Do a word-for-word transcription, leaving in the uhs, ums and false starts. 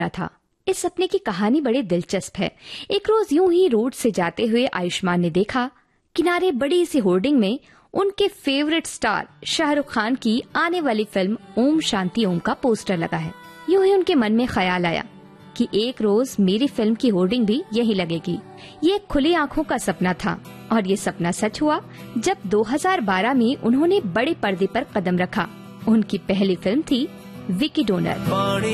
था। इस सपने की कहानी बड़ी दिलचस्प है। एक रोज यूं ही रोड से जाते हुए आयुष्मान ने देखा किनारे बड़ी सी होर्डिंग में उनके फेवरेट स्टार शाहरुख खान की आने वाली फिल्म ओम शांति ओम का पोस्टर लगा है। यूं ही उनके मन में ख्याल आया कि एक रोज मेरी फिल्म की होर्डिंग भी यही लगेगी। ये एक खुली आंखों का सपना था और ये सपना सच हुआ जब दो हज़ार बारह में उन्होंने बड़े पर्दे पर कदम रखा। उनकी पहली फिल्म थी विकी डोनर।